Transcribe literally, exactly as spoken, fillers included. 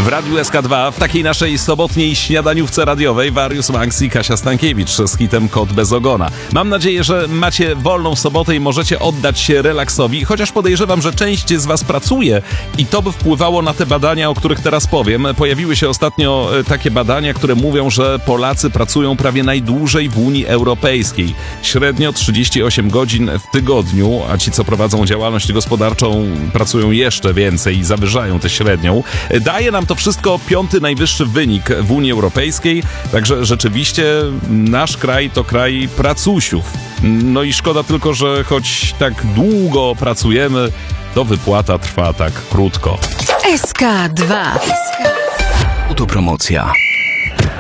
W Radiu S K dwa w takiej naszej sobotniej śniadaniówce radiowej Warius Max i Kasia Stankiewicz z hitem Kot bez ogona. Mam nadzieję, że macie wolną sobotę i możecie oddać się relaksowi, chociaż podejrzewam, że część z was pracuje i to by wpływało na te badania, o których teraz powiem. Pojawiły się ostatnio takie badania, które mówią, że Polacy pracują prawie najdłużej w Unii Europejskiej. Średnio trzydzieści osiem godzin w tygodniu, a ci, co prowadzą działalność gospodarczą, pracują jeszcze więcej i zawyżają tę średnią. Daje nam to wszystko piąty najwyższy wynik w Unii Europejskiej, także rzeczywiście nasz kraj to kraj pracusiów. No i szkoda tylko, że choć tak długo pracujemy, to wypłata trwa tak krótko. S K dwa. Autopromocja.